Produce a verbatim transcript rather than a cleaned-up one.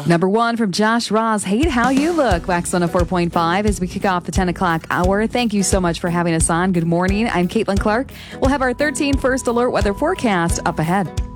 Number one from Josh Ross, Hate How You Look. Wax one oh four point five as we kick off the ten o'clock hour. Thank you so much for having us on. Good morning. I'm Caitlin Clark. We'll have our thirteen first alert weather forecast up ahead.